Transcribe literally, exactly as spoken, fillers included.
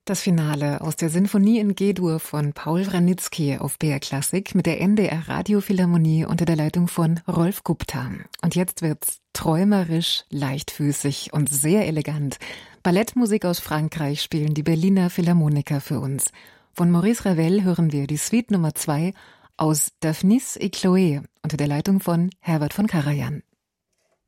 Das Finale aus der Sinfonie in G-Dur von Paul Wranitzky auf B R Klassik mit der N D R Radiophilharmonie unter der Leitung von Rolf Gupta. Und jetzt wird's träumerisch, leichtfüßig und sehr elegant. Ballettmusik aus Frankreich spielen die Berliner Philharmoniker für uns. Von Maurice Ravel hören wir die Suite Nummer zwei aus Daphnis et Chloé unter der Leitung von Herbert von Karajan.